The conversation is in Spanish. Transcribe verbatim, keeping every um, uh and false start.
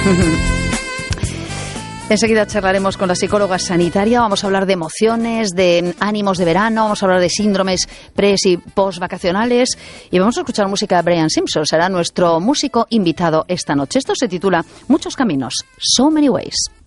Enseguida charlaremos con la psicóloga sanitaria, vamos a hablar de emociones, de ánimos de verano, vamos a hablar de síndromes pre y post vacacionales y vamos a escuchar música de Brian Simpson, será nuestro músico invitado esta noche. Esto se titula Muchos Caminos, So Many Ways.